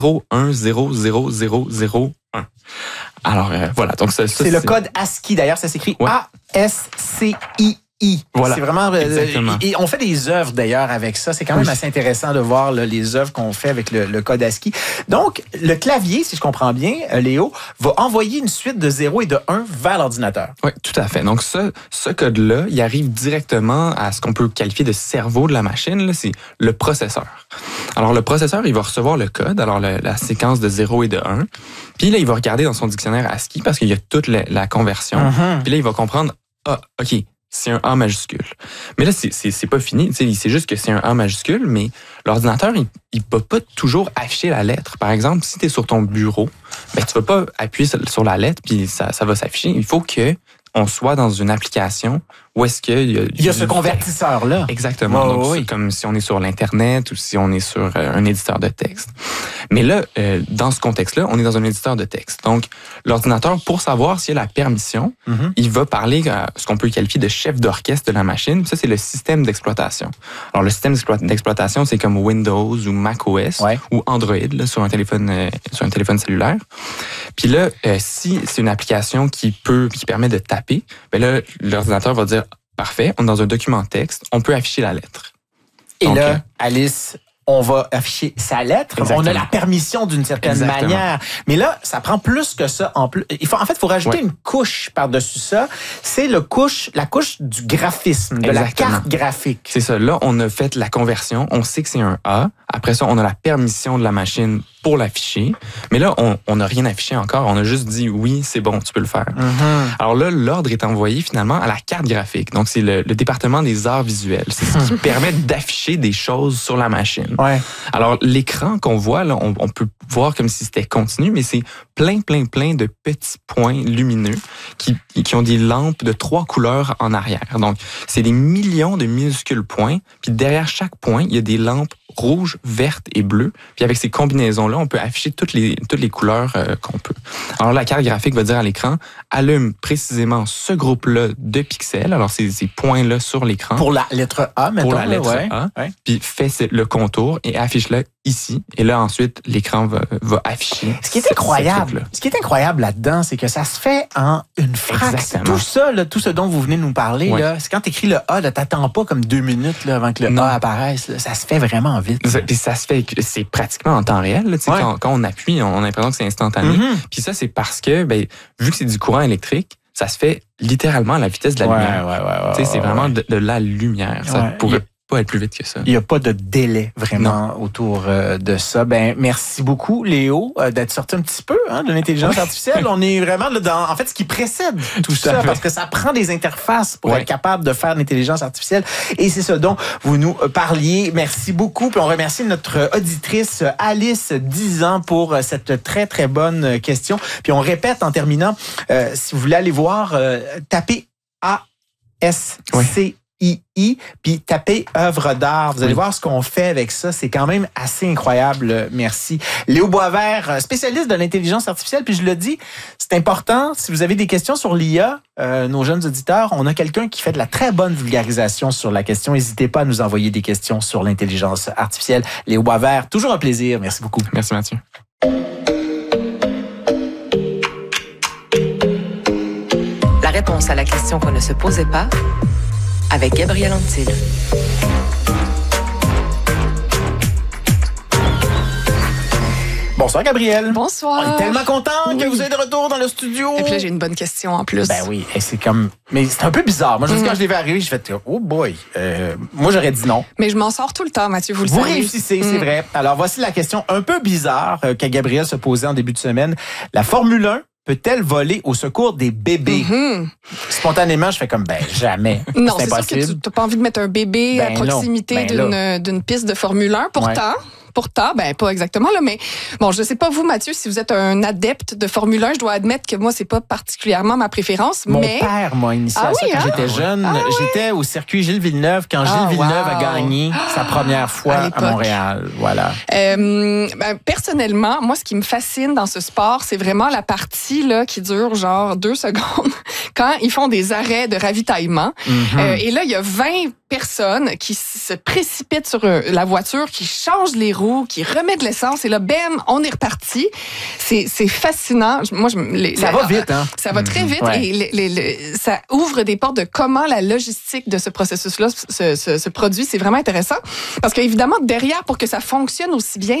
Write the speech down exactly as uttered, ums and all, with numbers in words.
zéro un zéro zéro zéro zéro un. Alors, euh, voilà. Donc, ça, ça, c'est, c'est le code ASCII. D'ailleurs, ça s'écrit ouais. A S C I I. Voilà. C'est vraiment. Exactement. Et on fait des œuvres d'ailleurs avec ça. C'est quand même oui. assez intéressant de voir là, les œuvres qu'on fait avec le, le code ASCII. Donc, le clavier, si je comprends bien, Léo, va envoyer une suite de zéro et de un vers l'ordinateur. Oui, tout à fait. Donc, ce, ce code-là, il arrive directement à ce qu'on peut qualifier de cerveau de la machine. Là, c'est le processeur. Alors, le processeur, il va recevoir le code, alors le, la séquence de zéro et de un. Puis là, il va regarder dans son dictionnaire ASCII parce qu'il y a toute la, la conversion. Mm-hmm. Puis là, il va comprendre, ah, OK, c'est un A majuscule. Mais là, c'est, c'est, c'est pas fini. Tu sais, il sait juste que c'est un A majuscule, mais l'ordinateur, il ne peut pas toujours afficher la lettre. Par exemple, si tu es sur ton bureau, ben, tu ne vas pas appuyer sur la lettre puis ça, ça va s'afficher. Il faut que on soit dans une application où est-ce qu'il y a... Il y a ce convertisseur-là. Exactement. Oh, Donc, oui. c'est comme si on est sur l'Internet ou si on est sur euh, un éditeur de texte. Mais là, euh, dans ce contexte-là, on est dans un éditeur de texte. Donc, l'ordinateur, pour savoir s'il y a la permission, mm-hmm. il va parler à ce qu'on peut qualifier de chef d'orchestre de la machine. Ça, c'est le système d'exploitation. Alors, le système d'exploitation, c'est comme Windows ou macOS ouais. ou Android là, sur un téléphone euh, sur un téléphone cellulaire. Puis là, euh, si c'est une application qui peut, qui permet de taper, ben là, l'ordinateur va dire parfait, on est dans un document texte, on peut afficher la lettre. Et Donc, là, euh, Alice, on va afficher sa lettre. Exactement. On a la permission d'une certaine Exactement. manière. Mais là, ça prend plus que ça. En plus, il faut, en fait, il faut rajouter ouais. une couche par-dessus ça. C'est le couche, la couche du graphisme, de Exactement. la carte graphique. C'est ça. Là, on a fait la conversion. On sait que c'est un A. Après ça, on a la permission de la machine pour l'afficher. Mais là, on n'a rien affiché encore. On a juste dit oui, c'est bon, tu peux le faire. Mm-hmm. Alors là, l'ordre est envoyé finalement à la carte graphique. Donc, c'est le, le département des arts visuels. C'est ce qui permet d'afficher des choses sur la machine. Ouais. Alors, l'écran qu'on voit, là, on, on peut voir comme si c'était continu, mais c'est plein, plein, plein de petits points lumineux qui, qui ont des lampes de trois couleurs en arrière. Donc, c'est des millions de minuscules points. Puis derrière chaque point, il y a des lampes rouge, verte et bleue. Puis avec ces combinaisons-là, on peut afficher toutes les, toutes les couleurs euh, qu'on peut. Alors la carte graphique va dire à l'écran, allume précisément ce groupe-là de pixels. Alors c'est ces points-là sur l'écran. Pour la lettre A, mettons. Pour la lettre ouais, A. Ouais. Puis fais le contour et affiche-le ici. Et là, ensuite, l'écran va, va afficher. Ce qui est incroyable, ce qui est incroyable là-dedans, c'est que ça se fait en une phrase. Tout ça, là, tout ce dont vous venez de nous parler, ouais. là, c'est quand tu écris le A, là, t'attends pas comme deux minutes là, avant que le non. A apparaisse. Là. Ça se fait vraiment vite. Ça, puis ça se fait, c'est pratiquement en temps réel. Là, ouais. quand, quand on appuie, on a l'impression que c'est instantané. Mm-hmm. Puis ça, c'est parce que, ben, vu que c'est du courant électrique, ça se fait littéralement à la vitesse de la ouais, lumière. Ouais, ouais, ouais, c'est ouais, vraiment ouais. de, de la lumière. Ça ouais. pourrait pas être plus vite que ça. Il n'y a pas de délai vraiment non. autour euh, de ça. Ben merci beaucoup Léo euh, d'être sorti un petit peu hein, de l'intelligence artificielle. On est vraiment là, dans en fait ce qui précède tout, tout ça parce que ça prend des interfaces pour ouais. être capable de faire de l'intelligence artificielle et c'est ce dont vous nous parliez. Merci beaucoup. Puis on remercie notre auditrice Alice dix ans pour cette très très bonne question. Puis on répète en terminant euh, si vous voulez aller voir euh, tapez A S C I I, puis tapez œuvre d'art. Vous allez oui. voir ce qu'on fait avec ça. C'est quand même assez incroyable. Merci. Léo Boisvert, spécialiste de l'intelligence artificielle. Puis je le dis, c'est important. Si vous avez des questions sur l'I A, euh, nos jeunes auditeurs, on a quelqu'un qui fait de la très bonne vulgarisation sur la question. N'hésitez pas à nous envoyer des questions sur l'intelligence artificielle. Léo Boisvert, toujours un plaisir. Merci beaucoup. Merci Mathieu. La réponse à la question qu'on ne se posait pas avec Gabriel Antil. Bonsoir Gabriel. Bonsoir. On est tellement content oui. que vous êtes de retour dans le studio. Et puis là, j'ai une bonne question en plus. Ben oui, et c'est comme... Mais c'est un peu bizarre. Moi, je mm. quand je l'ai vu arriver, j'ai fait « Oh boy! Euh, » Moi, j'aurais dit non. Mais je m'en sors tout le temps, Mathieu, vous le vous savez. Vous réussissez, mm. c'est vrai. Alors, voici la question un peu bizarre euh, que Gabriel se posait en début de semaine. La Formule un peut-elle voler au secours des bébés? Mm-hmm. Spontanément, je fais comme, ben jamais. Non, c'est, c'est sûr que tu n'as pas envie de mettre un bébé ben à proximité ben d'une, d'une piste de Formule un. Pourtant... Ouais. Pourtant, ben pas exactement là, mais bon, je sais pas vous, Mathieu, si vous êtes un adepte de Formule un, je dois admettre que moi c'est pas particulièrement ma préférence. Mon mais... père m'a initié ah à ça oui, quand hein? j'étais jeune. Ah oui? J'étais au circuit Gilles Villeneuve quand Gilles ah, Villeneuve wow. a gagné sa première fois à, à Montréal. Voilà. Euh, ben, personnellement, moi, ce qui me fascine dans ce sport, c'est vraiment la partie là qui dure genre deux secondes quand ils font des arrêts de ravitaillement. Mm-hmm. Euh, et là, il y a vingt personne qui se précipite sur la voiture, qui change les roues, qui remet de l'essence et là, bam, on est reparti. C'est, c'est fascinant. Moi, je, les, ça la, va vite, hein? Ça va très vite ouais. et les, les, les, ça ouvre des portes de comment la logistique de ce processus-là se, se, se produit. C'est vraiment intéressant parce qu'évidemment, derrière, pour que ça fonctionne aussi bien,